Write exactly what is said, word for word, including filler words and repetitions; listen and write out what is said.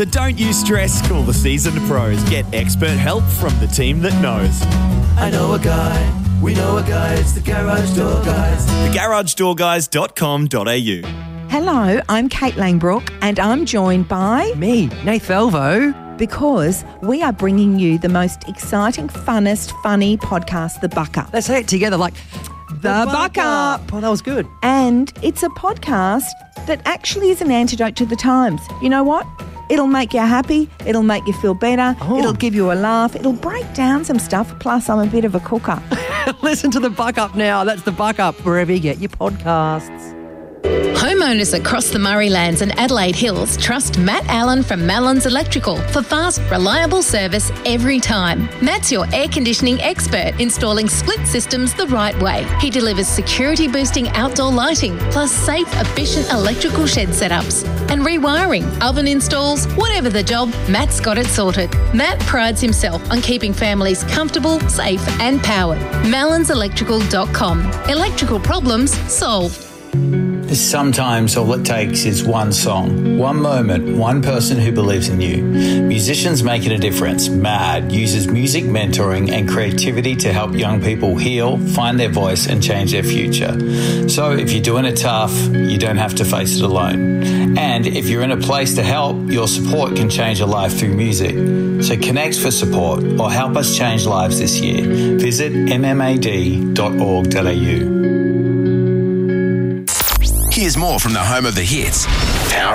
But don't you stress, call the seasoned pros. Get expert help from the team that knows. I know a guy, we know a guy, it's the Garage Door Guys. the garage door guys dot com dot a u. Hello, I'm Kate Langbrook and I'm joined by... Me, Nath Velvo. Because we are bringing you the most exciting, funnest, funny podcast, The Buck Up. Let's say it together like... The Buck Up. Oh, that was good. And it's a podcast that actually is an antidote to the times. You know what? It'll make you happy. It'll make you feel better. Oh. It'll give you a laugh. It'll break down some stuff. Plus, I'm a bit of a cooker. Listen to The Buck Up now. That's The Buck Up, wherever you get your podcasts. Homeowners across the Murraylands and Adelaide Hills trust Matt Allen from Mallon's Electrical for fast, reliable service every time. Matt's your air conditioning expert, installing split systems the right way. He delivers security-boosting outdoor lighting, plus safe, efficient electrical shed setups. And rewiring, oven installs, whatever the job, Matt's got it sorted. Matt prides himself on keeping families comfortable, safe and powered. mallons electrical dot com. Electrical problems solved. Sometimes all it takes is one song, one moment, one person who believes in you. Musicians Making a Difference, MAD, uses music mentoring and creativity to help young people heal, find their voice and change their future. So if you're doing it tough, you don't have to face it alone. And if you're in a place to help, your support can change a life through music. So connect for support or help us change lives this year. Visit m m a d dot org dot a u. Here's more from the home of the hits.